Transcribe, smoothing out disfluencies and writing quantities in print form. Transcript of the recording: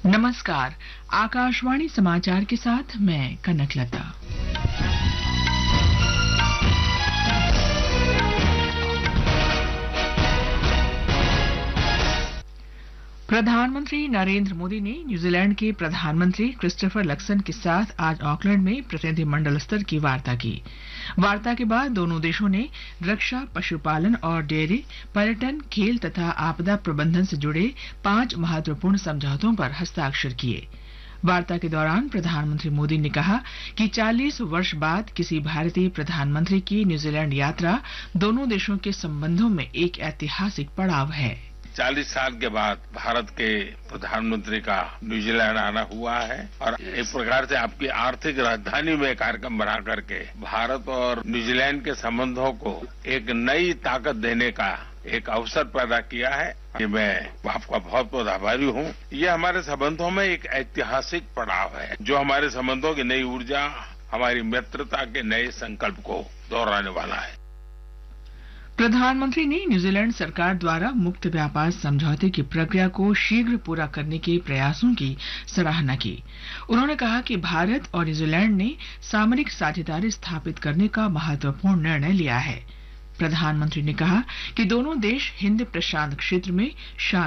नमस्कार। आकाशवाणी समाचार के साथ मैं कनकलता। प्रधानमंत्री नरेंद्र मोदी ने न्यूजीलैंड के प्रधानमंत्री क्रिस्टोफर लक्सन के साथ आज ऑकलैंड में प्रतिनिधिमंडल स्तर की वार्ता की। वार्ता के बाद दोनों देशों ने रक्षा, पशुपालन और डेयरी, पर्यटन, खेल तथा आपदा प्रबंधन से जुड़े 5 महत्वपूर्ण समझौतों पर हस्ताक्षर किए। वार्ता के दौरान प्रधानमंत्री मोदी ने कहा कि 40 वर्ष बाद किसी भारतीय प्रधानमंत्री की न्यूजीलैंड यात्रा दोनों देशों के संबंधों में एक ऐतिहासिक पड़ाव है। 40 साल के बाद भारत के प्रधानमंत्री का न्यूजीलैंड आना हुआ है और एक प्रकार से आपकी आर्थिक राजधानी में कार्यक्रम बना करके भारत और न्यूजीलैंड के संबंधों को एक नई ताकत देने का एक अवसर पैदा किया है। कि मैं आपका बहुत बहुत आभारी हूँ। ये हमारे संबंधों में एक ऐतिहासिक पड़ाव है जो हमारे संबंधों की नई ऊर्जा, हमारी मित्रता के नए संकल्प को दोहराने वाला है। प्रधानमंत्री ने न्यूजीलैंड सरकार द्वारा मुक्त व्यापार समझौते की प्रक्रिया को शीघ्र पूरा करने के प्रयासों की सराहना की। उन्होंने कहा कि भारत और न्यूजीलैंड ने सामरिक साझेदारी स्थापित करने का महत्वपूर्ण निर्णय लिया है। प्रधानमंत्री ने कहा कि दोनों देश हिंद प्रशांत क्षेत्र में शांति